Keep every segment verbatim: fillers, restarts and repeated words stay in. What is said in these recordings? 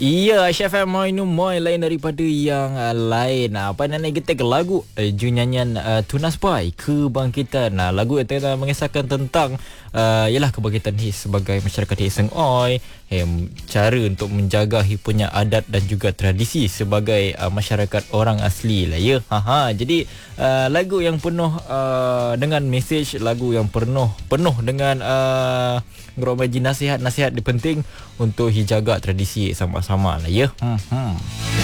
Iya, Aisyah F M Moinu Moy lain daripada yang uh, lain. Uh, apa nak getek lagu uh, ju nyanyian uh, Tunas Pai Kebangkitan. Nah, lagu itu uh, mengisahkan tentang uh, ialah kebangkitan his sebagai masyarakat His Seng Oi, eh, cara untuk menjaga hi punya adat dan juga tradisi sebagai uh, masyarakat orang asli lah ya. Ha ha. Jadi uh, lagu yang penuh uh, dengan mesej, lagu yang penuh penuh dengan uh, ngeromaji nasihat-nasihat penting untuk hijaga tradisi sama-sama lah ya. Hmm, hmm.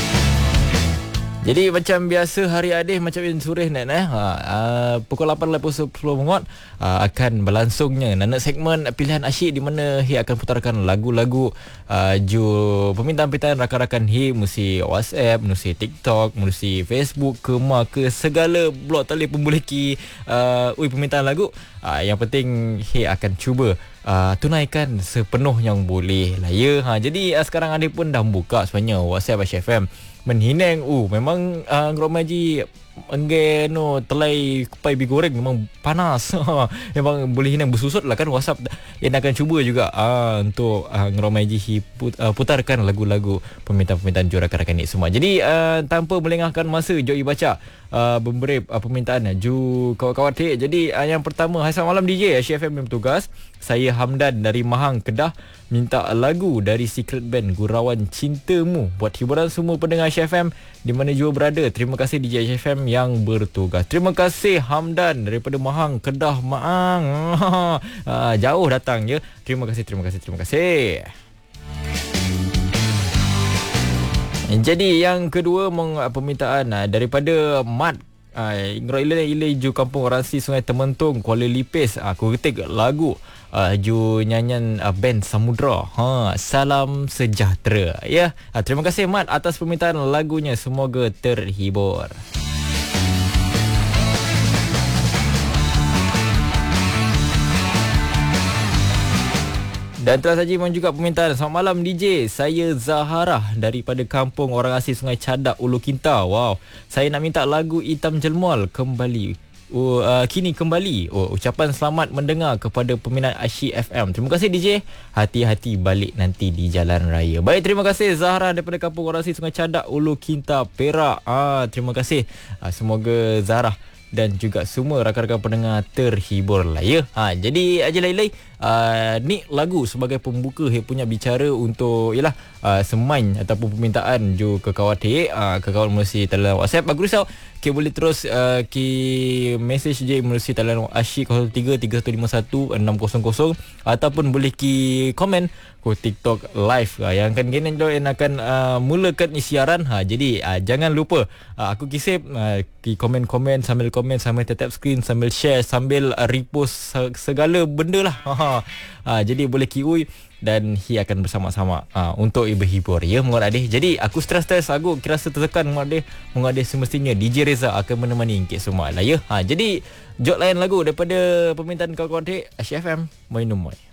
Jadi macam biasa hari adih macam yang sore nak eh ha, uh, pukul lapan lepas sepuluh mengot uh, akan berlangsungnya nak segmen pilihan asyik di mana hi akan putarkan lagu-lagu uh, ju permintaan-permintaan rakan-rakan hi musi WhatsApp, musi TikTok, musi Facebook ke ma ke segala blog tali pun boleh ki uh, ui permintaan lagu. Uh, yang penting hi akan cuba Uh, tunaikan sepenuh yang boleh lah ya. Ha, jadi uh, sekarang ada pun dah buka sebenarnya WhatsApp Aisyah F M menhinang. Uh, memang uh, Ngeromaji engge no telai kupai bi goreng memang panas. Memang boleh hinang bersusut lah kan WhatsApp. Yang akan cuba juga uh, untuk uh, Ngeromaji put, uh, putarkan lagu-lagu permintaan-permintaan jurakan-rakan ni semua. Jadi uh, tanpa melengahkan masa, jom baca uh, memberi uh, permintaan ju kawan-kawan tik. Jadi uh, yang pertama, hai selamat malam D J Aisyah F M bertugas. Saya Hamdan dari Mahang, Kedah, minta lagu dari Secret Band Gurauan Cintamu buat hiburan semua pendengar Aisyah F M di mana jua berada. Terima kasih D J Aisyah F M yang bertugas. Terima kasih Hamdan daripada Mahang, Kedah, Mahang. uh, jauh datang ya. Terima kasih, terima kasih, terima kasih. Jadi yang kedua meng, permintaan uh, daripada Mat Uh, Ngeroilai ilai ju kampung Ransi Sungai Tementung Kuala Lipis. Aku uh, ketik lagu uh, ju nyanyian uh, band Samudra. Ha, salam sejahtera ya. Uh, terima kasih Mat atas permintaan lagunya. Semoga terhibur. Dan telah saja memang juga permintaan. Selamat malam D J. Saya Zahara daripada kampung orang asli Sungai Cadak, Ulu Kinta. Wow. Saya nak minta lagu Hitam Jelmol kembali. Oh, uh, kini kembali. Oh, ucapan selamat mendengar kepada peminat Asyik F M. Terima kasih D J. Hati-hati balik nanti di jalan raya. Baik, terima kasih Zahra daripada kampung orang asli Sungai Cadak, Ulu Kinta, Perak. Ah, terima kasih. Ah, semoga Zahra dan juga semua rakan-rakan pendengar terhibur lah ya. Ha, jadi aja lain-lain uh, ni lagu sebagai pembuka he punya bicara untuk ialah uh, semain ataupun permintaan ju ke kawan he uh, ke kawan melalui talian WhatsApp. Bagus risau ki boleh terus uh, ki message je melalui talian Asyik kosong tiga tiga satu lima satu enam kosong kosong ataupun boleh ki komen ke TikTok live uh, yang akan gini yang akan uh, mulakan siaran. Ha, jadi uh, jangan lupa uh, aku kisip uh, ki komen-komen sambil komen sambil tetap screen sambil share sambil uh, repost segala benda lah. Ha, ha, jadi boleh kiui dan hi akan bersama-sama ha, untuk berhibur ya mengut adih. Jadi aku stres-stres aku kira rasa tertekan mengut adih. Mengut adih semestinya D J Reza akan menemani engkau semua lah ya. Ha, jadi jok lain lagu daripada permintaan kawan-kawan dek Asyik F M Moinum Moi.